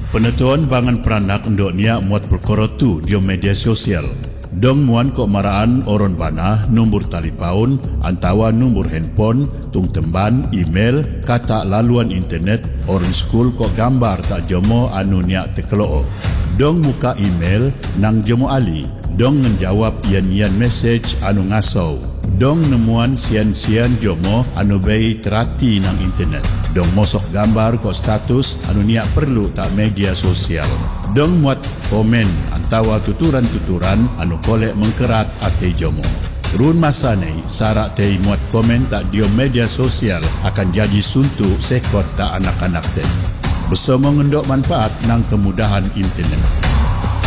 Penentuan bangan peranak ndok niak muat perkara tu di media sosial. Dong muan kok maraan oron bana nombor telefon, antawa nombor handphone, tung temban, email, kata laluan internet, oron school kok gambar tak jomo anu niak tekeloo. Dong muka email nang jomo ali. Dong menjawab yan message anu ngasau. Dong nemuan sian-sian jomo anu bei terati nang internet. Dong mosok gambar kok status anu niak perlu tak media sosial. Dong muat komen antawa tuturan-tuturan anu kolek mengkerat ate jomo. Run masa ni sarak tei muat komen tak dio media sosial akan jadi suntuk sekot tak anak-anak tei. Bersama ngendok manfaat nang kemudahan internet.